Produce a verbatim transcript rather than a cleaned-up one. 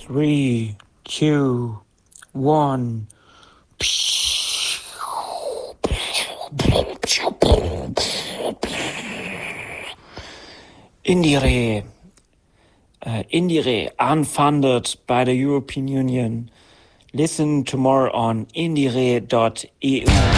Three, two, one. Indire, uh, Indire, unfunded by the European Union. Listen tomorrow on indire dot e u.